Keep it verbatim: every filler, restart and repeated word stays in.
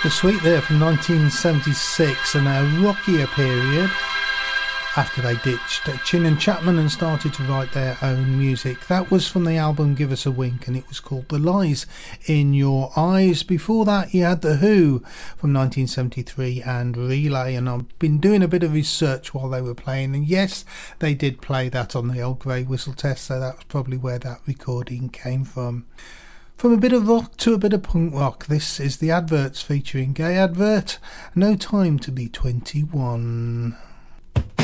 Sweet there from nineteen seventy-six, and a rockier period after they ditched Chin and Chapman and started to write their own music. That was from the album Give Us a Wink, and it was called The Lies in Your Eyes. Before that you had The Who from nineteen seventy-three and Relay, and I've been doing a bit of research while they were playing, and yes, they did play that on the old Grey Whistle Test, so that was probably where that recording came from. From a bit of rock to a bit of punk rock, this is The Adverts featuring Gay Advert, No Time to Be twenty-one.